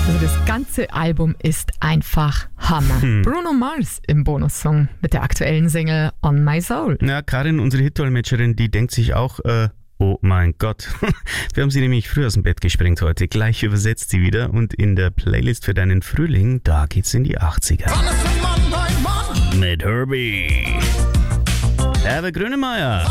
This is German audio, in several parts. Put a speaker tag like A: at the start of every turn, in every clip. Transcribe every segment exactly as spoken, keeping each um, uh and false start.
A: Also das ganze Album ist einfach Hammer. Hm. Bruno Mars im Bonussong mit der aktuellen Single On My Soul.
B: Na, Karin, unsere Hit-Dolmetscherin, die denkt sich auch, äh, oh mein Gott. Wir haben sie nämlich früh aus dem Bett gesprengt heute. Gleich übersetzt sie wieder und in der Playlist für deinen Frühling, da geht's in die achtziger. Mit Herbie. Herr Grönemeyer.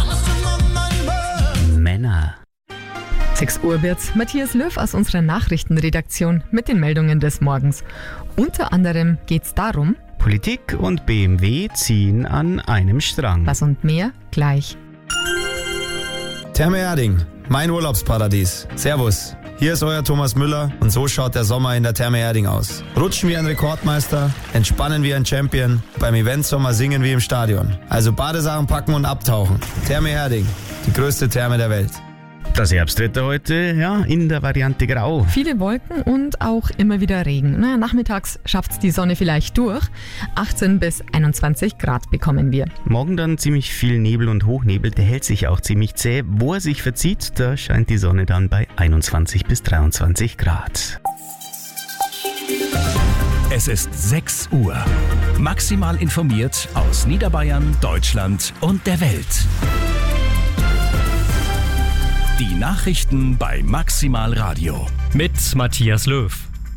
B: Männer.
A: sechs Uhr wird's. Matthias Löw aus unserer Nachrichtenredaktion mit den Meldungen des Morgens. Unter anderem geht's darum:
B: Politik und B M W ziehen an einem Strang.
A: Was und mehr gleich.
C: Therme Erding, mein Urlaubsparadies. Servus, hier ist euer Thomas Müller und so schaut der Sommer in der Therme Erding aus. Rutschen wie ein Rekordmeister, entspannen wie ein Champion, beim Eventsommer singen wie im Stadion. Also Badesachen packen und abtauchen. Therme Erding, die größte Therme der Welt.
B: Das Herbstwetter heute, ja, in der Variante Grau.
A: Viele Wolken und auch immer wieder Regen. Na, nachmittags schafft's die Sonne vielleicht durch. achtzehn bis einundzwanzig Grad bekommen wir.
B: Morgen dann ziemlich viel Nebel und Hochnebel, der hält sich auch ziemlich zäh. Wo er sich verzieht, da scheint die Sonne dann bei einundzwanzig bis dreiundzwanzig Grad.
D: Es ist sechs Uhr. Maximal informiert aus Niederbayern, Deutschland und der Welt. Die Nachrichten bei Maximal Radio.
E: Mit Matthias Löw.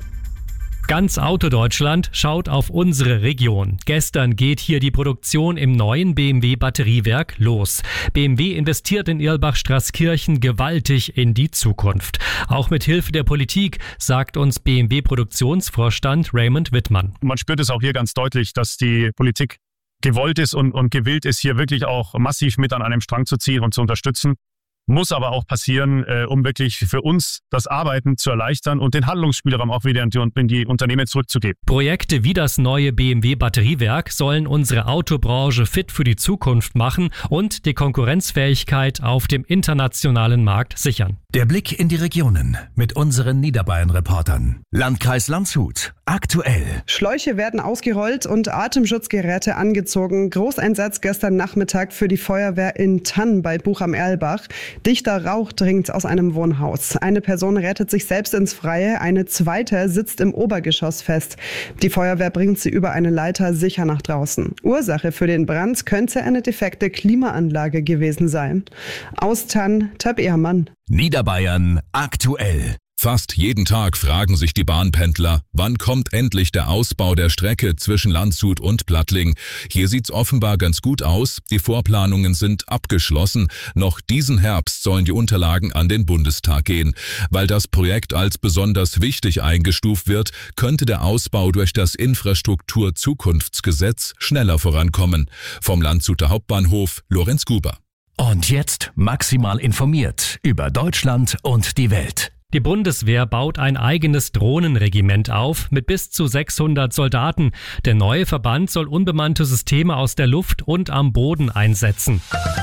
E: Ganz Autodeutschland schaut auf unsere Region. Gestern geht hier die Produktion im neuen B M W-Batteriewerk los. B M W investiert in Irlbach-Straßkirchen gewaltig in die Zukunft. Auch mit Hilfe der Politik, sagt uns B M W-Produktionsvorstand Raymond Wittmann.
F: Man spürt es auch hier ganz deutlich, dass die Politik gewollt ist und, und gewillt ist, hier wirklich auch massiv mit an einem Strang zu ziehen und zu unterstützen. Muss aber auch passieren, äh, um wirklich für uns das Arbeiten zu erleichtern und den Handlungsspielraum auch wieder in die, in die Unternehmen zurückzugeben.
E: Projekte wie das neue B M W-Batteriewerk sollen unsere Autobranche fit für die Zukunft machen und die Konkurrenzfähigkeit auf dem internationalen Markt sichern.
D: Der Blick in die Regionen mit unseren Niederbayern-Reportern. Landkreis Landshut, aktuell.
G: Schläuche werden ausgerollt und Atemschutzgeräte angezogen. Großeinsatz gestern Nachmittag für die Feuerwehr in Thann bei Buch am Erlbach. Dichter Rauch dringt aus einem Wohnhaus. Eine Person rettet sich selbst ins Freie, eine zweite sitzt im Obergeschoss fest. Die Feuerwehr bringt sie über eine Leiter sicher nach draußen. Ursache für den Brand könnte eine defekte Klimaanlage gewesen sein. Aus Thann, Tab Ehrmann.
D: Niederbayern aktuell.
H: Fast jeden Tag fragen sich die Bahnpendler, wann kommt endlich der Ausbau der Strecke zwischen Landshut und Plattling. Hier sieht's offenbar ganz gut aus, die Vorplanungen sind abgeschlossen. Noch diesen Herbst sollen die Unterlagen an den Bundestag gehen. Weil das Projekt als besonders wichtig eingestuft wird, könnte der Ausbau durch das Infrastrukturzukunftsgesetz schneller vorankommen. Vom Landshuter Hauptbahnhof, Lorenz Guber.
D: Und jetzt maximal informiert über Deutschland und die Welt.
E: Die Bundeswehr baut ein eigenes Drohnenregiment auf mit bis zu sechshundert Soldaten. Der neue Verband soll unbemannte Systeme aus der Luft und am Boden einsetzen.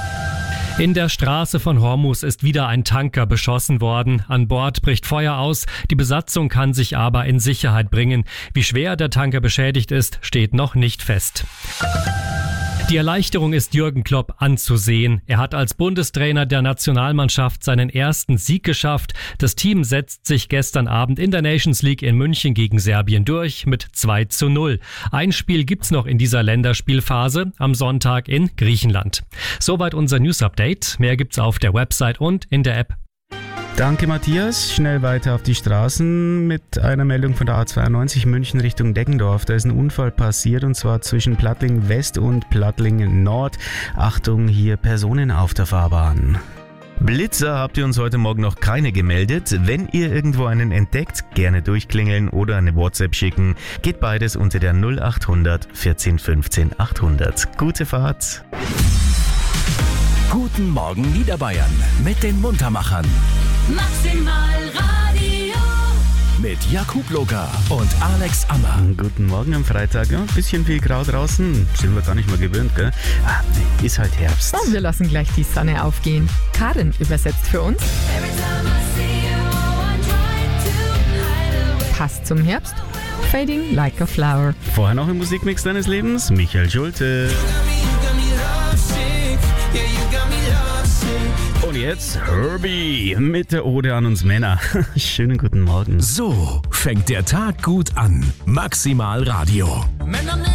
E: In der Straße von Hormuz ist wieder ein Tanker beschossen worden. An Bord bricht Feuer aus. Die Besatzung kann sich aber in Sicherheit bringen. Wie schwer der Tanker beschädigt ist, steht noch nicht fest. Die Erleichterung ist Jürgen Klopp anzusehen. Er hat als Bundestrainer der Nationalmannschaft seinen ersten Sieg geschafft. Das Team setzt sich gestern Abend in der Nations League in München gegen Serbien durch mit zwei zu null. Ein Spiel gibt's noch in dieser Länderspielphase am Sonntag in Griechenland. Soweit unser News-Update. Mehr gibt's auf der Website und in der App.
B: Danke Matthias, schnell weiter auf die Straßen mit einer Meldung von der A zweiundneunzig München Richtung Deggendorf. Da ist ein Unfall passiert und zwar zwischen Plattling West und Plattling Nord. Achtung, hier Personen auf der Fahrbahn. Blitzer habt ihr uns heute Morgen noch keine gemeldet. Wenn ihr irgendwo einen entdeckt, gerne durchklingeln oder eine WhatsApp schicken. Geht beides unter der null acht hundert vierzehn fünfzehn achthundert. Gute Fahrt!
D: Guten Morgen Niederbayern mit den Muntermachern.
I: Maximal Radio.
D: Mit Jakub Loga und Alex Ammer.
B: Guten Morgen am Freitag. Ja, ein bisschen viel Grau draußen. Sind wir gar nicht mal gewöhnt, gell? Ah, ist halt Herbst.
A: Und wir lassen gleich die Sonne aufgehen. Karin übersetzt für uns. Passt zum Herbst. Fading like a flower.
B: Vorher noch im Musikmix deines Lebens, Michael Schulte.
I: Yeah, you got me lost, yeah.
B: Und jetzt Herbie mit der Ode an uns Männer. Schönen guten Morgen.
D: So fängt der Tag gut an. Maximal Radio.